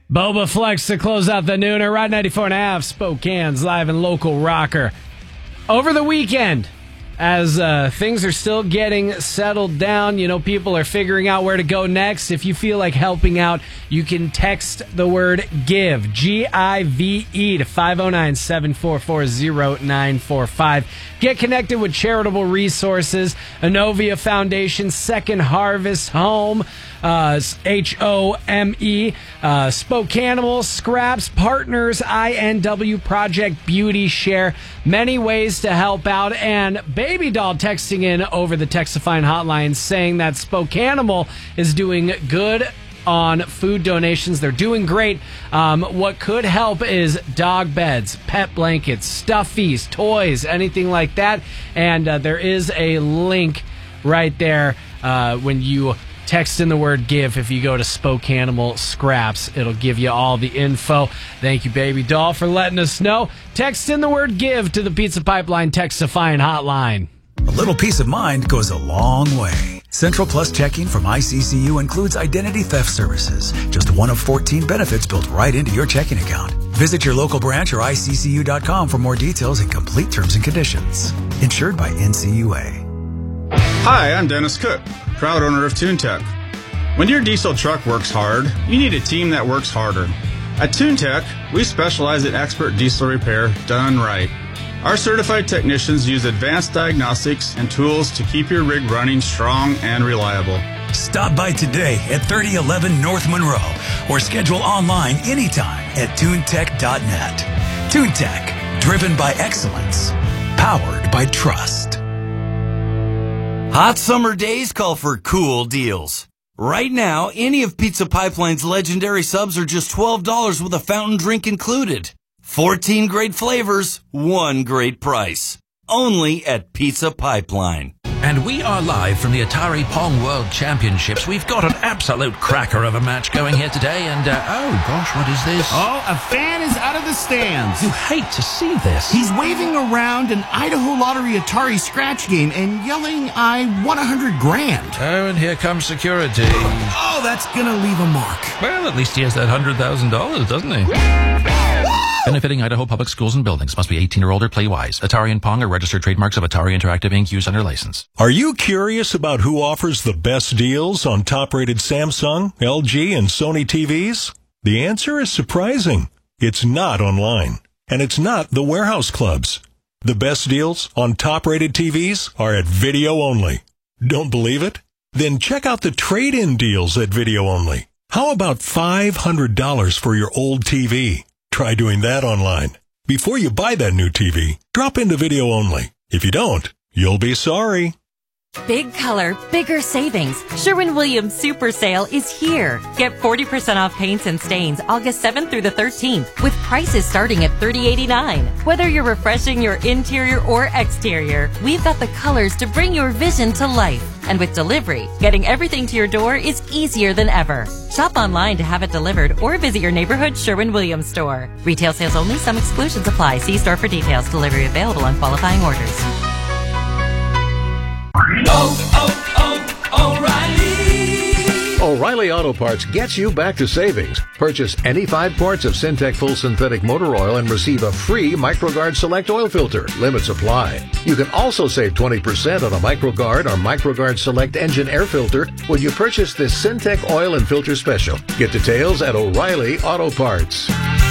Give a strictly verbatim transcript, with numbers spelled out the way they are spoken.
Boba Flex to close out the nooner. Ride ninety-four and a half, Spokane's live and local rocker. Over the weekend, as uh, things are still getting settled down, you know, people are figuring out where to go next. If you feel like helping out, you can text the word GIVE, G I V E, to five oh nine, seven four four, oh nine four five. Get connected with charitable resources, Inovia Foundation, Second Harvest Home, uh, H O M E, uh, Spokanimals, Scraps, Partners, I N W, Project Beauty Share. Many ways to help out. And Baby Doll texting in over the Texafine hotline saying that Spokanimal is doing good on food donations. They're doing great. Um, what could help is dog beds, pet blankets, stuffies, toys, anything like that. And uh, there is a link right there uh, when you text in the word GIVE. If you go to Spokanimal Scraps, it'll give you all the info. Thank you, Baby Doll, for letting us know. Text in the word GIVE to the Pizza Pipeline Texafine hotline. A little peace of mind goes a long way. Central Plus checking from I C C U includes identity theft services. Just one of fourteen benefits built right into your checking account. Visit your local branch or I C C U dot com for more details and complete terms and conditions. Insured by N C U A. Hi, I'm Dennis Cook, proud owner of TuneTech. When your diesel truck works hard, you need a team that works harder. At TuneTech, we specialize in expert diesel repair done right. Our certified technicians use advanced diagnostics and tools to keep your rig running strong and reliable. Stop by today at thirty eleven North Monroe or schedule online anytime at tunetech dot net. TuneTech, driven by excellence, powered by trust. Hot summer days call for cool deals. Right now, any of Pizza Pipeline's legendary subs are just twelve dollars with a fountain drink included. fourteen great flavors, one great price. Only at Pizza Pipeline. And we are live from the Atari Pong World Championships. We've got an absolute cracker of a match going here today. And, uh, oh gosh, what is this? Oh, a fan is out of the stands. You hate to see this. He's waving around an Idaho Lottery Atari scratch game and yelling, I won a hundred grand. Oh, and here comes security. Oh, that's gonna leave a mark. Well, at least he has that hundred thousand dollars, doesn't he? Benefiting Idaho Public Schools and buildings. Must be eighteen or older. Play wise. Atari and Pong are registered trademarks of Atari Interactive Incorporated. Use under license. Are you curious about who offers the best deals on top-rated Samsung, L G, and Sony T Vs? The answer is surprising. It's not online. And it's not the warehouse clubs. The best deals on top-rated T Vs are at Video Only. Don't believe it? Then check out the trade-in deals at Video Only. How about five hundred dollars for your old T V? Try doing that online. Before you buy that new T V, drop into Video Only. If you don't, you'll be sorry. Big color, bigger savings. Sherwin-Williams Super Sale is here. Get forty percent off paints and stains August seventh through the thirteenth with prices starting at thirty eighty-nine. Whether you're refreshing your interior or exterior, we've got the colors to bring your vision to life. And with delivery, getting everything to your door is easier than ever. Shop online to have it delivered or visit your neighborhood Sherwin-Williams store. Retail sales only. Some exclusions apply. See store for details. Delivery available on qualifying orders. Oh, oh, oh, O'Reilly! O'Reilly Auto Parts gets you back to savings. Purchase any five quarts of Syntec Full Synthetic Motor Oil and receive a free MicroGuard Select Oil Filter. Limits apply. You can also save twenty percent on a MicroGuard or MicroGuard Select Engine Air Filter when you purchase this Syntec Oil and Filter Special. Get details at O'Reilly Auto Parts.